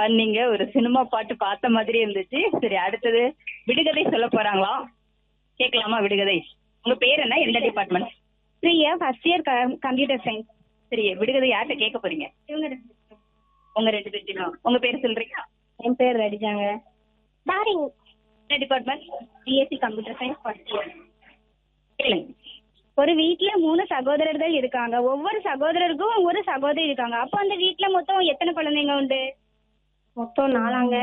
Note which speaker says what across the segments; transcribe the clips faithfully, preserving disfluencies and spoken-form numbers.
Speaker 1: பண்ணீங்க. ஒரு சினிமா பாட்டு பார்த்த மாதிரி இருந்துச்சு. சரி அடுத்தது விடுகதை சொல்ல போறாங்களா? கேட்கலாமா விடுகதை? உங்க பேர் என்ன? எந்த department?
Speaker 2: Priya first year computer science.
Speaker 1: சரி விடுகதை யார்கிட்ட கேட்க போறீங்க?
Speaker 2: இவங்க ரெண்டு பேரும்.
Speaker 1: உங்க ரெண்டு பேர்த்தையும். உங்க பேர் சொல்றீங்களா?
Speaker 2: என் பேர் ரடிஜாங்க. டாரிங்.
Speaker 1: என்ன department?
Speaker 2: BSc computer science first year.
Speaker 1: கேளுங்க.
Speaker 2: ஒரு வீட்ல மூணு சகோதரர்கள் இருக்காங்க. ஒவ்வொரு சகோதரருக்கும் ஒரு சகோதரி இருக்காங்க. அப்போ அந்த வீட்ல மொத்தம் எத்தனை குழந்தைங்க உண்டு? மொத்தம் நாலாங்க.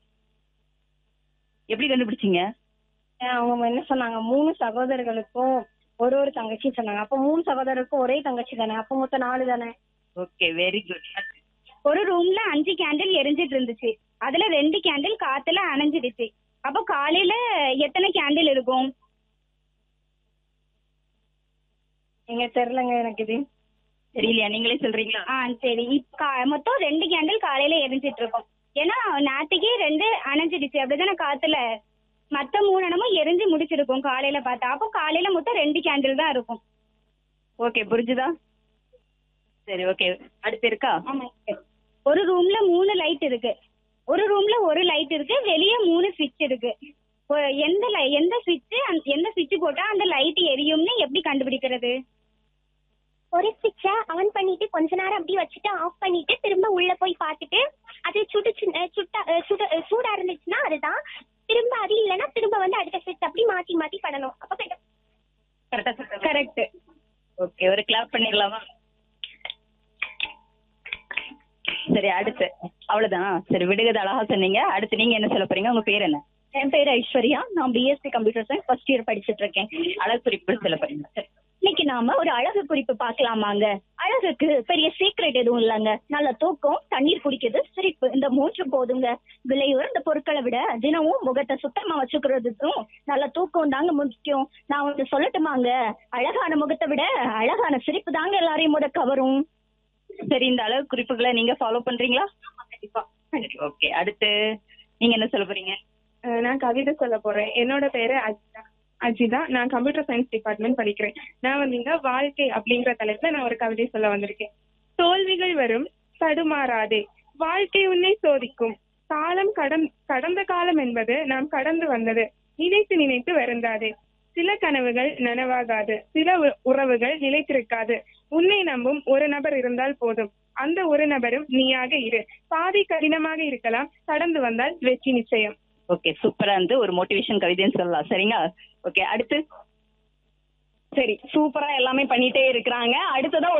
Speaker 1: எப்படி கண்டுபிடிச்சீங்க?
Speaker 2: அவங்க என்ன சொன்னாங்க, மூணு சகோதரர்களுக்கும் ஒரு ஒரு தங்கச்சி சொன்னாங்க. அப்ப மூணு சகோதரருக்கும் ஒரே தங்கச்சி தானே, அப்ப மொத்தம் நாலு தானே.
Speaker 1: Okay very good.
Speaker 2: ஒரு ரூம்ல அஞ்சு கேண்டில் எரிஞ்சிட்டு இருந்துச்சு. அதுல ரெண்டு கேண்டில் காத்துல அணைஞ்சிடுச்சு. அப்ப காலையில எத்தனை கேண்டில் இருக்கும்? எங்க தெரியலங்க எனக்கு இது.
Speaker 1: தெரியலையா? நீங்களே சொல்றீங்களா?
Speaker 2: ஆ சரி. இப்ப கா- மொத்தம் ரெண்டு கேண்டில் காலையில எரிஞ்சிட்டு இருக்கும். ஏன்னா நேற்றுக்கே ரெண்டு அணைஞ்சிடுச்சு அப்படிதானே காத்துல. மத்த மூணு இடமும் எரிஞ்சு முடிச்சிருக்கும் காலையில பார்த்தா. அப்போ காலையில மொத்தம் ரெண்டு கேண்டில் தான் இருக்கும்.
Speaker 1: ஓகே புரிஞ்சுதா? சரி ஓகே. அடுத்து இருக்கா?
Speaker 2: ஆமா. ஒரு ரூம்ல மூணு லைட் இருக்கு. ஒரு ரூம்ல ஒரு லைட் இருக்கு. வெளியே மூணு ஸ்விட்ச் இருக்கு. ஒ- எந்த li- எந்த ஸ்விட்ச் எந்த ஸ்விட்ச் போட்டா அந்த லைட் எரியும்னு எப்படி கண்டுபிடிக்கிறது?
Speaker 3: ஒரு ஸ்விட்சை ஆன் பண்ணிட்டு கொஞ்ச நேரம் அப்படி வச்சுட்டு ஆஃப் பண்ணிட்டு திரும்ப உள்ள போய் பார்த்துட்டு அது சுடுச்சு அஹ் சுட்டா அஹ் சுட அஹ் சூடா இருந்துச்சுன்னா அதுதான். திரும்ப அது இல்லைன்னா திரும்ப வந்து அடுத்த ஸ்விட்ச் அப்படி மாத்தி மாத்தி பண்ணணும். அப்ப கரெக்டா
Speaker 1: கரெக்டா சொல்றேன்.
Speaker 2: கரெக்ட்.
Speaker 1: ஓகே ஒரு கிளாப் பண்ணிடலாமா? சரி அடுத்து அவ்வளவுதான். சரி விடுகதை அழகா சொன்னீங்க. அடுத்து நீங்க என்ன சொல்ல போறீங்க? உங்க பேர் என்ன?
Speaker 2: என் பேர் ஐஸ்வர்யா. நான் BSc computer science first year படிச்சிட்டு இருக்கேன்.
Speaker 1: அழகு குறிப்பு சொல்ல போறீங்க. சரி.
Speaker 2: இன்னைக்கு நாம ஒரு அழகு குறிப்பு பார்க்கலாமாங்க. அழகுக்கு பெரிய சீக்ரெட் எதுவும் இல்லைங்க. நல்ல தூக்கம், தண்ணீர் குடிக்கிறது, சிரிப்பு, இந்த மூன்று போதுங்க. விலை உயர்ந்த பொருட்களை விட தினமும் முகத்தை சுத்தமா வச்சுக்கிறதுக்கும் நல்ல தூக்கம் தாங்க முக்கியம். நான் வந்து சொல்லட்டுமாங்க, அழகான முகத்தை விட அழகான சிரிப்பு தாங்க எல்லாரையும் முத கவரும்.
Speaker 1: சரி இந்த அழகு குறிப்புகளை நீங்க ஃபாலோ பண்றீங்களா?
Speaker 2: கண்டிப்பா.
Speaker 1: ஓகே அடுத்து நீங்க என்ன சொல்ல போறீங்க?
Speaker 4: அஹ் நான் கவிதை சொல்ல போறேன். என்னோட பேரு அஜிதா. அஜிதா நான் கம்ப்யூட்டர் சயின்ஸ் டிபார்ட்மெண்ட் படிக்கிறேன். நான் வந்து இங்க வாழ்க்கை அப்படிங்கிற தலைப்புல நான் ஒரு கவிதை சொல்ல வந்திருக்கேன். தோல்விகள் வரும், தடுமாறாதே, வாழ்க்கை உன்னை சோதிக்கும். காலம் கடன் கடந்த காலம் என்பது நாம் கடந்து வந்தது. நினைத்து நினைத்து வருந்தாதே. சில கனவுகள் நனவாகாது, சில உ- உறவுகள் நிலைத்திருக்காது. உன்னை நம்பும் ஒரு நபர் இருந்தால் போதும். அந்த ஒரு நபரும் நீயாக இரு. பாதை கடினமாக இருக்கலாம், கடந்து வந்தால் வெற்றி நிச்சயம்.
Speaker 1: ஓகே சூப்பரா இருந்து ஒரு மோட்டிவேஷன் கவிதைன்னு சொல்லலாம். சரிங்களா? ஓகே அடுத்து
Speaker 2: சரி சூப்பரா எல்லாமே பண்ணிட்டே இருக்கிறாங்க. அடுத்ததான்